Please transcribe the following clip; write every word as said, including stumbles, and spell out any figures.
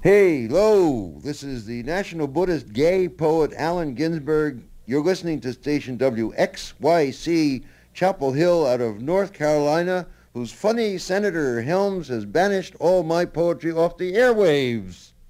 Hey, lo, this is the National Buddhist gay poet Allen Ginsberg. You're listening to station W X Y C, Chapel Hill out of North Carolina, whose funny Senator Helms has banished all my poetry off the airwaves.